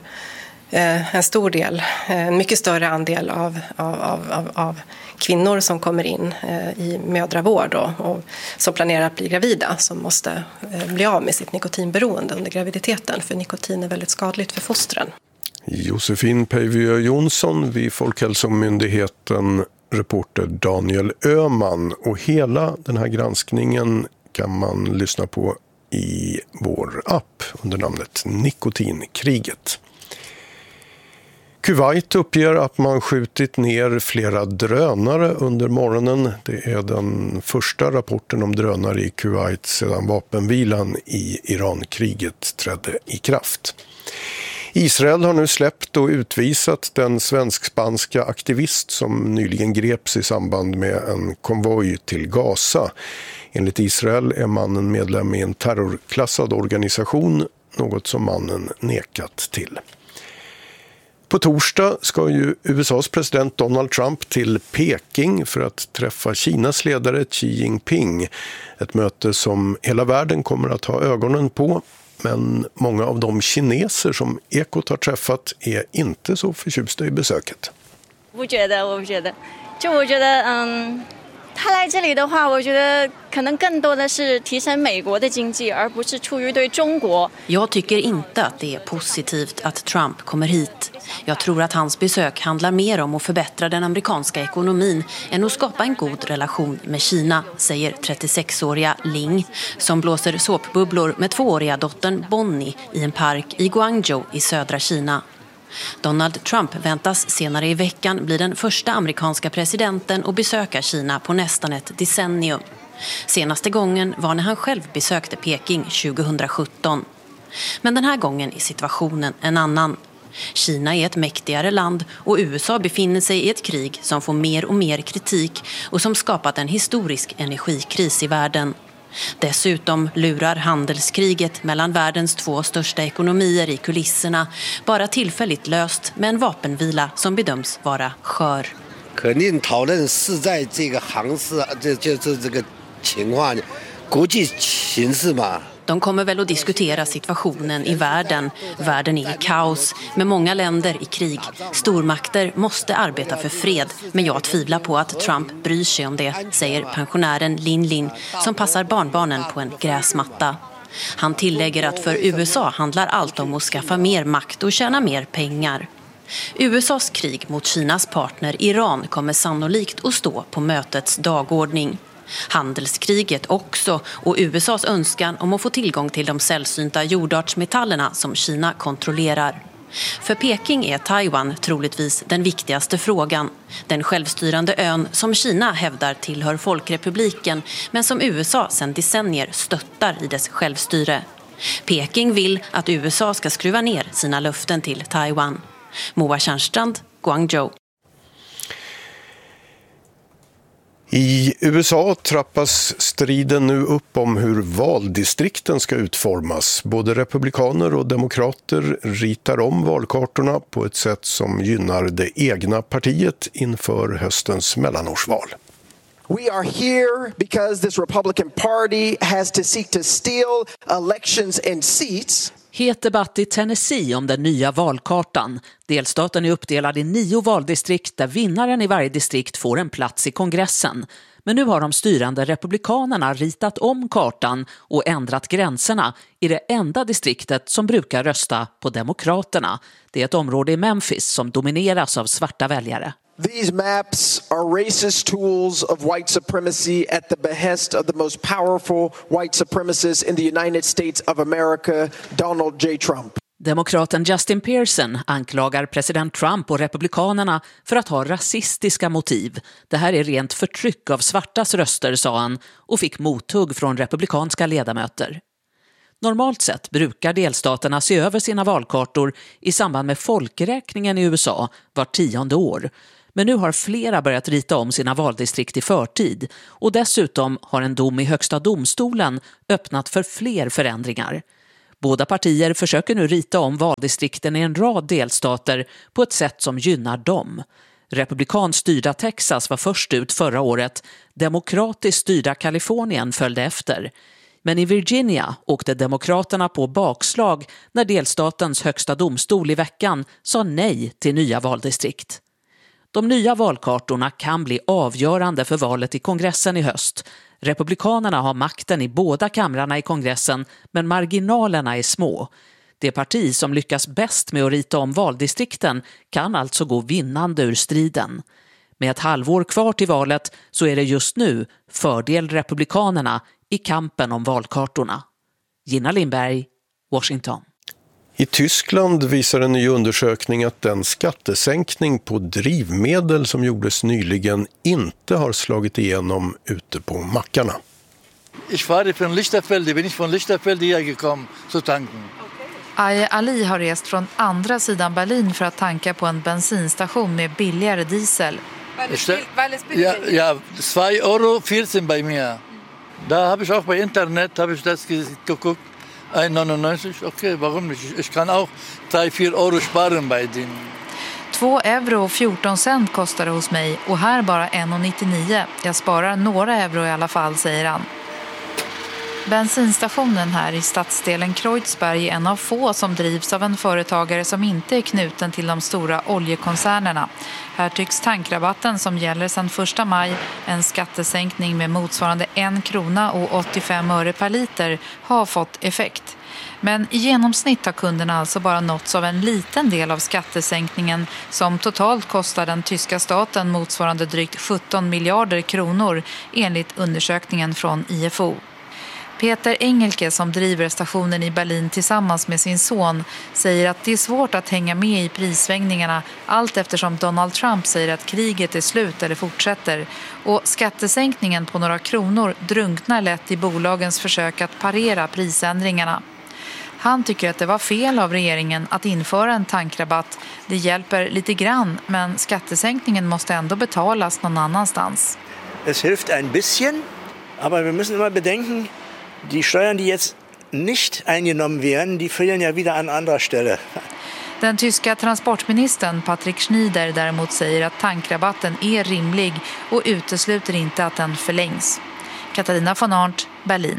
en mycket större andel av kvinnor som kommer in i mödravård och som planerar att bli gravida som måste bli av med sitt nikotinberoende under graviditeten för nikotin är väldigt skadligt för fostren. Josefin Peijer Jonsson vid Folkhälsomyndigheten, reporter Daniel Öhman. Och hela den här granskningen kan man lyssna på i vår app under namnet Nikotinkriget. Kuwait uppger att man skjutit ner flera drönare under morgonen. Det är den första rapporten om drönare i Kuwait sedan vapenvilan i Irankriget trädde i kraft. Israel har nu släppt och utvisat den svensk-spanska aktivist som nyligen greps i samband med en konvoj till Gaza. Enligt Israel är mannen medlem i en terrorklassad organisation, något som mannen nekat till. På torsdag ska ju USAs president Donald Trump till Peking för att träffa Kinas ledare Xi Jinping. Ett möte som hela världen kommer att ha ögonen på. Men många av de kineser som Ekot har träffat är inte så förtjusta i besöket. 他来这里的话，我觉得可能更多的是提升美国的经济，而不是出于对中国。 Jag tycker inte att det är positivt att Trump kommer hit. Jag tror att hans besök handlar mer om att förbättra den amerikanska ekonomin än att skapa en god relation med Kina, säger 36-åriga Ling, som blåser såpbubblor med 2-åriga dottern Bonnie i en park i Guangzhou i södra Kina. Donald Trump väntas senare i veckan bli den första amerikanska presidenten att besöka Kina på nästan ett decennium. Senaste gången var när han själv besökte Peking 2017. Men den här gången är situationen en annan. Kina är ett mäktigare land och USA befinner sig i ett krig som får mer och mer kritik och som skapat en historisk energikris i världen. Dessutom lurar handelskriget mellan världens 2 största ekonomier i kulisserna, bara tillfälligt löst med en vapenvila som bedöms vara skör. De kommer väl att diskutera situationen i världen. Världen är i kaos med många länder i krig. Stormakter måste arbeta för fred, men jag tvivlar på att Trump bryr sig om det, säger pensionären Lin Lin som passar barnbarnen på en gräsmatta. Han tillägger att för USA handlar allt om att skaffa mer makt och tjäna mer pengar. USAs krig mot Kinas partner Iran kommer sannolikt att stå på mötets dagordning. Handelskriget också och USAs önskan om att få tillgång till de sällsynta jordartsmetallerna som Kina kontrollerar. För Peking är Taiwan troligtvis den viktigaste frågan. Den självstyrande ön som Kina hävdar tillhör Folkrepubliken men som USA sedan decennier stöttar i dess självstyre. Peking vill att USA ska skruva ner sina löften till Taiwan. Moa Tjärnstrand, Guangzhou. I USA trappas striden nu upp om hur valdistrikten ska utformas. Både republikaner och demokrater ritar om valkartorna på ett sätt som gynnar det egna partiet inför höstens mellanårsval. We are here because this Republican Party has to seek to steal elections and seats. Het debatt i Tennessee om den nya valkartan. Delstaten är uppdelad i 9 valdistrikt där vinnaren i varje distrikt får en plats i kongressen. Men nu har de styrande republikanerna ritat om kartan och ändrat gränserna i det enda distriktet som brukar rösta på demokraterna. Det är ett område i Memphis som domineras av svarta väljare. These maps are racist tools of white supremacy at the behest of the most powerful white supremacist in the United States of America, Donald J. Trump. Demokraten Justin Pearson anklagar president Trump och republikanerna för att ha rasistiska motiv. Det här är rent förtryck av svartas röster, sa han, och fick mothugg från republikanska ledamöter. Normalt sett brukar delstaterna se över sina valkartor i samband med folkräkningen i USA var 10:e år. Men nu har flera börjat rita om sina valdistrikt i förtid och dessutom har en dom i högsta domstolen öppnat för fler förändringar. Båda partier försöker nu rita om valdistrikten i en rad delstater på ett sätt som gynnar dem. Republikanskt styrda Texas var först ut förra året, demokratiskt styrda Kalifornien följde efter. Men i Virginia åkte demokraterna på bakslag när delstatens högsta domstol i veckan sa nej till nya valdistrikt. De nya valkartorna kan bli avgörande för valet i kongressen i höst. Republikanerna har makten i båda kamrarna i kongressen, men marginalerna är små. Det parti som lyckas bäst med att rita om valdistrikten kan alltså gå vinnande ur striden. Med ett halvår kvar till valet så är det just nu fördel republikanerna i kampen om valkartorna. Gina Lindberg, Washington. I Tyskland visar en ny undersökning att den skattesänkning på drivmedel som gjordes nyligen inte har slagit igenom ute på mackarna. Jag fahre från Lichterfelde, bin ich från Lichterfelde hierher gekommen zu tanken. Aye Ali har rest från andra sidan Berlin för att tanka på en bensinstation med billigare diesel. Ja, 2,14 € bei mir. Da habe ich auch bei Internet das geguckt. 1,99, okej, warum nicht? Ich kann auch 3-4 € sparen bei denen. 2,14 € kostar det hos mig och här bara 1,99. Jag sparar några euro i alla fall, säger han. Bensinstationen här i stadsdelen Kreuzberg är en av få som drivs av en företagare som inte är knuten till de stora oljekoncernerna. Här tycks tankrabatten som gäller sedan 1 maj, en skattesänkning med motsvarande 1,85 kronor per liter, har fått effekt. Men i genomsnitt har kunderna alltså bara nåtts av en liten del av skattesänkningen som totalt kostar den tyska staten motsvarande drygt 17 miljarder kronor enligt undersökningen från IFO. Peter Engelke som driver stationen i Berlin tillsammans med sin son säger att det är svårt att hänga med i prissvängningarna allt eftersom Donald Trump säger att kriget är slut eller fortsätter och skattesänkningen på några kronor drunknar lätt i bolagens försök att parera prisändringarna. Han tycker att det var fel av regeringen att införa en tankrabatt. Det hjälper lite grann, men skattesänkningen måste ändå betalas någon annanstans. Es hilft ein bisschen, aber wir müssen immer bedenken, die Steuern, die jetzt nicht eingenommen werden, die fehlen ja wieder an anderer Stelle. Den tyska transportministern Patrick Schneider däremot säger att tankrabatten är rimlig och utesluter inte att den förlängs. Katarina von Arndt, Berlin.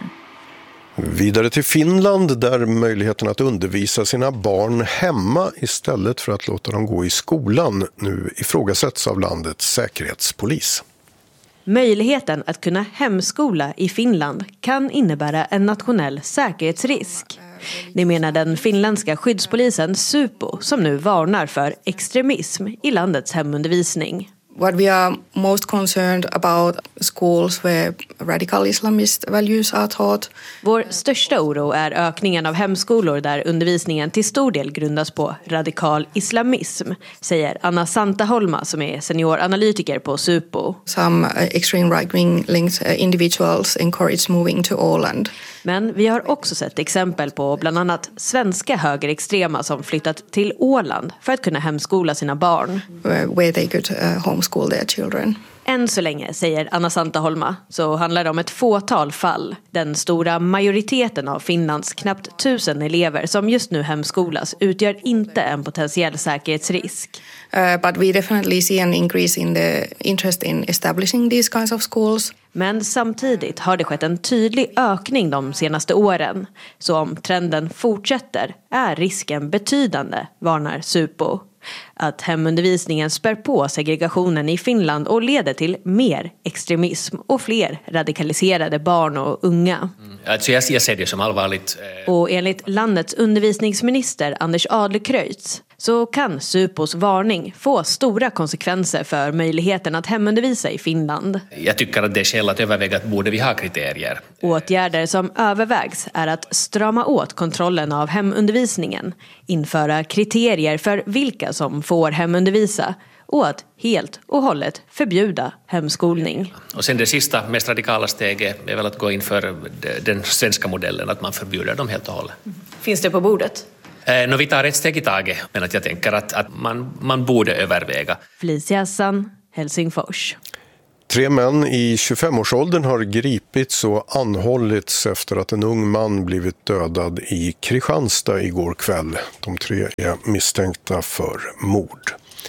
Vidare till Finland där möjligheten att undervisa sina barn hemma istället för att låta dem gå i skolan nu ifrågasätts av landets säkerhetspolis. Möjligheten att kunna hemskola i Finland kan innebära en nationell säkerhetsrisk. Det menar den finländska skyddspolisen Supo som nu varnar för extremism i landets hemundervisning. What we are most concerned about schools where radical Islamist values are taught. Vår största oro är ökningen av hemskolor där undervisningen till stor del grundas på radikal islamism, säger Anna Santaholma som är senioranalytiker på Supo. Some extreme right-wing linked individuals encourage moving to Åland. Men vi har också sett exempel på bland annat svenska högerextrema som flyttat till Åland för att kunna hemskola sina barn. Where they could homeschool homeschool their children. Än så länge, säger Anna Santaholma, så handlar det om ett fåtal fall. Den stora majoriteten av Finlands knappt 1000 elever som just nu hemskolas utgör inte en potentiell säkerhetsrisk. But we definitely see an increase in the interest in establishing these kinds of schools. Men samtidigt har det skett en tydlig ökning de senaste åren. Så om trenden fortsätter är risken betydande, varnar Supo. Att hemundervisningen spär på segregationen i Finland och leder till mer extremism och fler radikaliserade barn och unga. Alltså jag ser det som allvarligt. Och enligt landets undervisningsminister Anders Adlercreutz så kan Supos varning få stora konsekvenser för möjligheten att hemundervisa i Finland. Jag tycker att det är skäl att överväga att borde vi ha kriterier. Åtgärder som övervägs är att strama åt kontrollen av hemundervisningen, införa kriterier för vilka som får hemundervisa och att helt och hållet förbjuda hemskolning. Och sen det sista, mest radikala steget är väl att gå in för den svenska modellen, att man förbjuder dem helt och hållet. Finns det på bordet? Vi tar ett steg i taget, men att jag tänker att man borde överväga. Felicia Hassan, Helsingfors. 3 män i 25-årsåldern har gripits och anhållits efter att en ung man blivit dödad i Kristianstad igår kväll. De 3 är misstänkta för mord.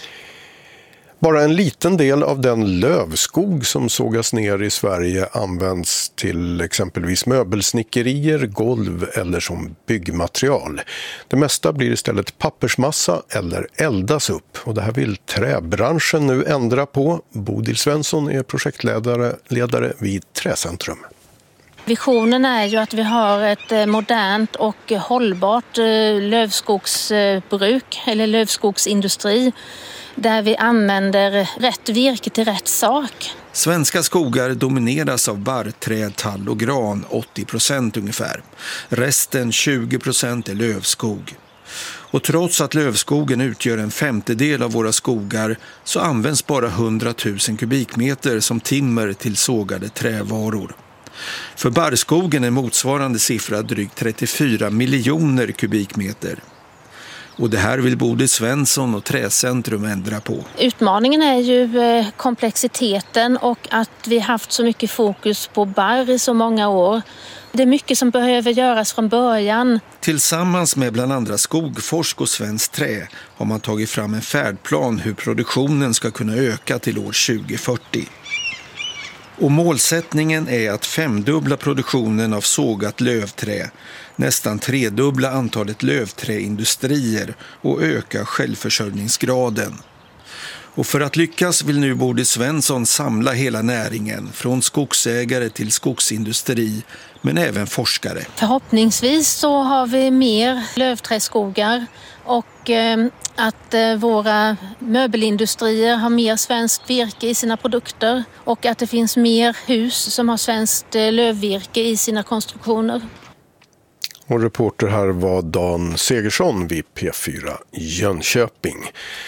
Bara en liten del av den lövskog som sågas ner i Sverige används till exempelvis möbelsnickerier, golv eller som byggmaterial. Det mesta blir istället pappersmassa eller eldas upp. Och det här vill träbranschen nu ändra på. Bodil Svensson är projektledare vid Träcentrum. Visionen är ju att vi har ett modernt och hållbart lövskogsbruk eller lövskogsindustri där vi använder rätt virke till rätt sak. Svenska skogar domineras av barrträd, tall och gran, 80% ungefär. Resten 20% är lövskog. Och trots att lövskogen utgör en 1/5 av våra skogar så används bara 100 000 kubikmeter som timmer till sågade trävaror. För barrskogen är motsvarande siffra drygt 34 miljoner kubikmeter. Och det här vill Bodil Svensson och Träcentrum ändra på. Utmaningen är ju komplexiteten och att vi haft så mycket fokus på barr i så många år. Det är mycket som behöver göras från början. Tillsammans med bland andra Skogforsk och Svenskt Trä har man tagit fram en färdplan hur produktionen ska kunna öka till år 2040. Och målsättningen är att 5-dubbla produktionen av sågat lövträ, nästan 3-dubbla antalet lövträindustrier och öka självförsörjningsgraden. Och för att lyckas vill nu Bodil Svensson samla hela näringen, från skogsägare till skogsindustri, men även forskare. Förhoppningsvis så har vi mer lövträskogar och att våra möbelindustrier har mer svenskt virke i sina produkter och att det finns mer hus som har svenskt lövvirke i sina konstruktioner. Och reporter här var Dan Segersson vid P4 Jönköping.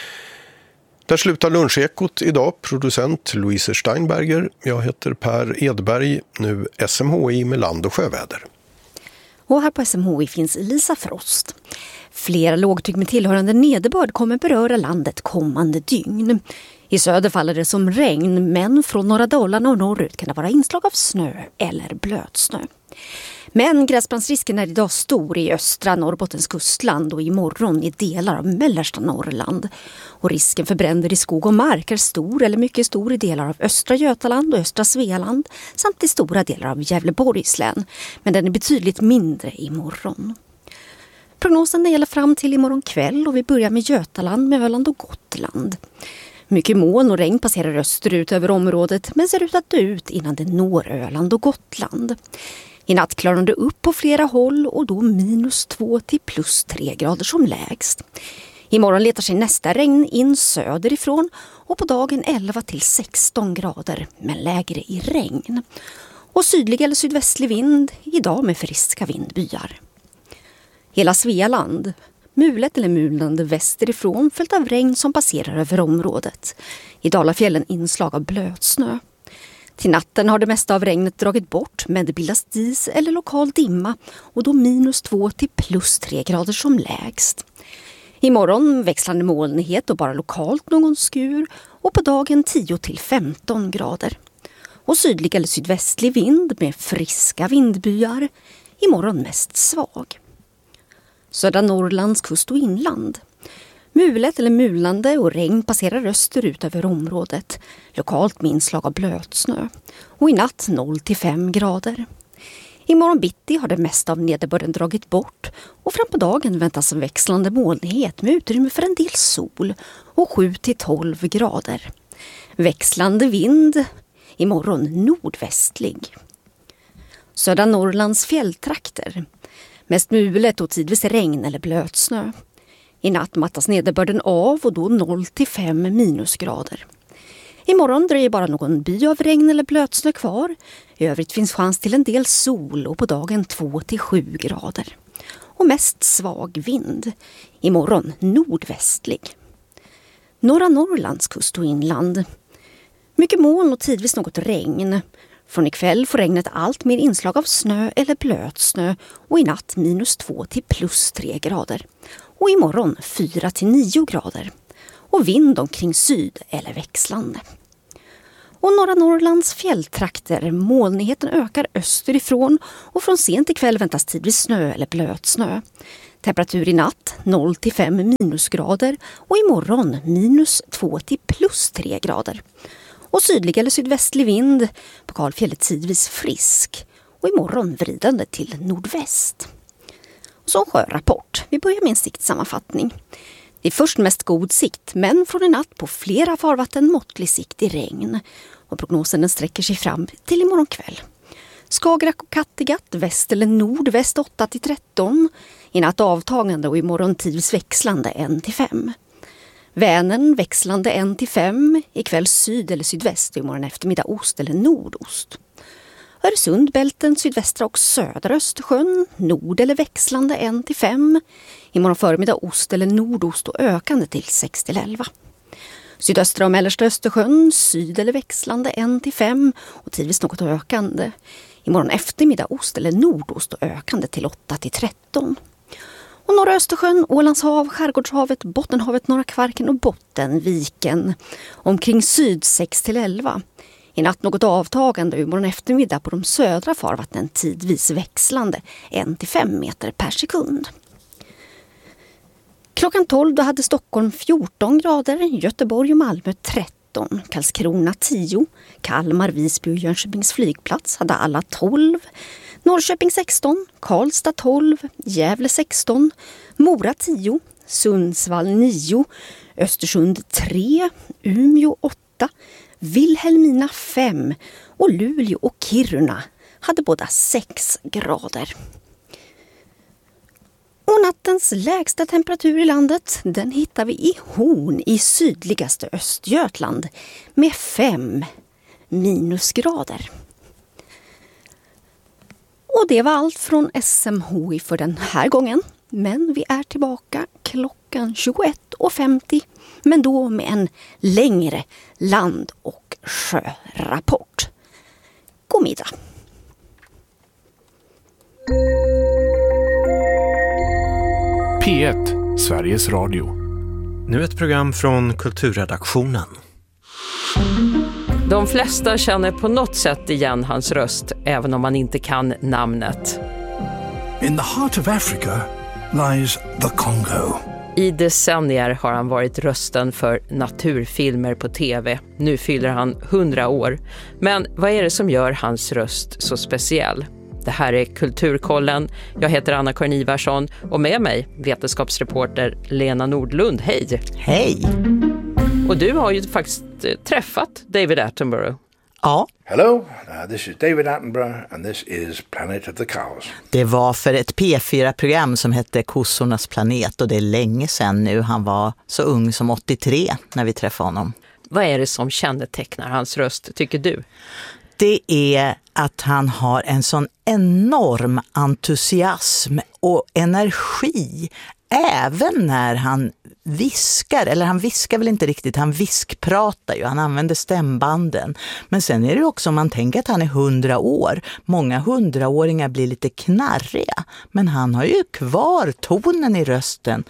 Där slutar lunchekot idag. Producent Louise Steinberger. Jag heter Per Edberg. Nu SMHI med land- och sjöväder. Och här på SMHI finns Lisa Frost. Flera lågtryck med tillhörande nederbörd kommer beröra landet kommande dygn. I söder faller det som regn, men från norra Dalarna och norrut kan det vara inslag av snö eller blötsnö. Men gräsbrandsrisken är idag stor i östra Norrbottens kustland och imorgon i delar av mellersta Norrland. Och risken för bränder i skog och mark är stor eller mycket stor i delar av östra Götaland och östra Svealand samt i stora delar av Gävleborgs län. Men den är betydligt mindre imorgon. Prognosen gäller fram till imorgon kväll och vi börjar med Götaland, med Öland och Gotland. Mycket moln och regn passerar österut över området men ser ut att dö ut innan det når Öland och Gotland. I natt klarar det upp på flera håll och då -2 till +3 grader som lägst. Imorgon letar sig nästa regn in söderifrån och på dagen 11 till 16 grader men lägre i regn. Och sydlig eller sydvästlig vind idag med friska vindbyar. Hela Svealand, mulet eller mulnande västerifrån följt av regn som passerar över området. I Dalafjällen inslag av blötsnö. Till natten har det mesta av regnet dragit bort men det bildas dis eller lokal dimma och då -2 till +3 grader som lägst. Imorgon växlande molnighet och bara lokalt någon skur och på dagen 10-15 grader. Och sydlig eller sydvästlig vind med friska vindbyar. Imorgon mest svag. Södra Norrlands kust och inland. Mulet eller mulande och regn passerar österut över området. Lokalt med inslag av blötsnö. Och i natt 0-5 grader. Imorgon bitti har det mesta av nederbörden dragit bort och fram på dagen väntas en växlande molnighet med utrymme för en del sol och 7-12 grader. Växlande vind, imorgon nordvästlig. Södra Norrlands fjälltrakter. Mest mulet och tidvis regn eller blötsnö. I natt mattas nederbörden av och då 0-5 minusgrader. Imorgon dröjer bara någon by av regn eller blötsnö kvar. I övrigt finns chans till en del sol och på dagen 2-7 grader. Och mest svag vind. Imorgon nordvästlig. Norra Norrlands kust och inland. Mycket moln och tidvis något regn. Från ikväll får regnet allt mer inslag av snö eller blötsnö och i natt -2 till +3 grader. Och imorgon 4-9 grader. Och vind omkring syd eller växlande. Och norra Norrlands fjälltrakter, molnigheten ökar österifrån och från sent ikväll väntas tidvis snö eller blötsnö. Temperatur i natt 0-5 minusgrader och imorgon -2 till +3 grader. Och sydlig eller sydvästlig vind, på Kalfjället tidvis frisk och imorgon vridande till nordväst. Och så en sjörapport. Vi börjar med en siktsammanfattning. Det är först mest god sikt, men från en natt på flera farvatten måttlig sikt i regn. Och prognosen den sträcker sig fram till imorgon kväll. Skagerrak och Kattegatt, väst eller nordväst 8-13. I natt avtagande och imorgon tidvis växlande 1-5. Vänern växlande 1-5. Ikväll syd eller sydväst och imorgon eftermiddag ost eller nordost. Öresundbälten, sydvästra och södra Östersjön, nord eller växlande 1-5. Imorgon förmiddag ost eller nordost och ökande till 6-11. Sydöstra och mellersta Östersjön, syd eller växlande 1-5 och tidvis något ökande. Imorgon eftermiddag ost eller nordost och ökande till 8-13. Och norra Östersjön, Ålandshav, Skärgårdshavet, Bottenhavet, Norra Kvarken och Bottenviken. Omkring syd 6-11. I natt något avtagande och imorgon eftermiddag på de södra farvattnen tidvis växlande 1-5 meter per sekund. Klockan 12 då hade Stockholm 14 grader, Göteborg och Malmö 13, Karlskrona 10, Kalmar, Visby och Jönköpings flygplats hade alla 12, Norrköping 16, Karlstad 12, Gävle 16, Mora 10, Sundsvall 9, Östersund 3, Umeå 8, Vilhelmina 5 och Luleå och Kiruna hade båda 6 grader. Och nattens lägsta temperatur i landet, den hittar vi i Horn i sydligaste Östergötland med 5 minusgrader. Och det var allt från SMHI för den här gången. Men vi är tillbaka klockan 21:50, men då med en längre land- och sjörapport. God middag! P1, Sveriges Radio. Nu ett program från kulturredaktionen. De flesta känner på något sätt igen hans röst, även om man inte kan namnet. In the heart of Africa lies the Congo. I decennier har han varit rösten för naturfilmer på tv. Nu fyller han 100 år. Men vad är det som gör hans röst så speciell? Det här är Kulturkollen. Jag heter Anna-Karin Ivarsson och med mig vetenskapsreporter Lena Nordlund. Hej! Hej! Och du har ju faktiskt träffat David Attenborough. Ja. Hello, this is David Attenborough and this is Planet of the Cows. Det var för ett P4-program som hette Kossornas planet och det är länge sedan nu. Han var så ung som 83 när vi träffade honom. Vad är det som kännetecknar hans röst, tycker du? Det är att han har en sån enorm entusiasm och energi. Även när han viskar, eller han viskar väl inte riktigt, han viskpratar ju, han använder stämbanden. Men sen är det också, om man tänker att han är 100 år, många 100-åringar blir lite knarriga. Men han har ju kvar tonen i rösten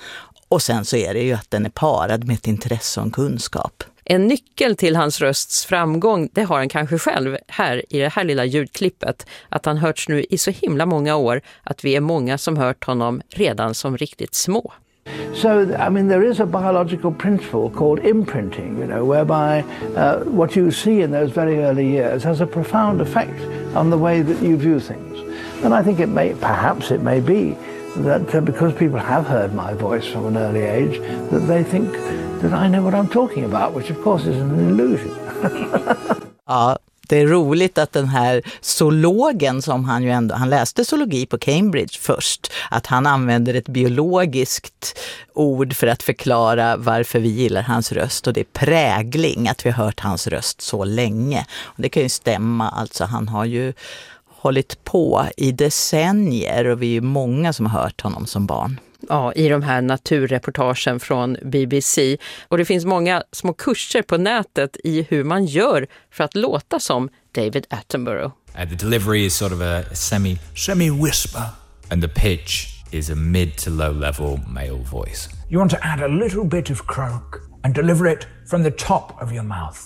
Och sen så är det ju att den är parad med ett intresse och en kunskap. En nyckel till hans rösts framgång, det har han kanske själv här i det här lilla ljudklippet. Att han hörts nu i så himla många år att vi är många som hört honom redan som riktigt små. So, I mean, there is a biological principle called imprinting, whereby what you see in those very early years has a profound effect on the way that you view things. And I think perhaps it may be that because people have heard my voice from an early age, that they think that I know what I'm talking about, which of course is an illusion. Ja, det är roligt att den här zoologen som han läste zoologi på Cambridge först, att han använder ett biologiskt ord för att förklara varför vi gillar hans röst, och det är prägling, att vi har hört hans röst så länge. Och det kan ju stämma, alltså han har ju hållit på i decennier och vi är många som har hört honom som barn. Ja, i de här naturreportagen från BBC. Och det finns många små kurser på nätet i hur man gör för att låta som David Attenborough. The delivery is sort of a semi-whisper. And the pitch is a mid to low level male voice. You want to add a little bit of croak and deliver it from the top of your mouth.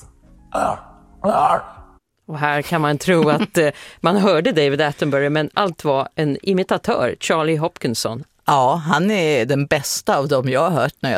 Och här kan man tro att man hörde David Attenborough, men allt var en imitatör, Charlie Hopkinson. Ja, han är den bästa av dem jag har hört när jag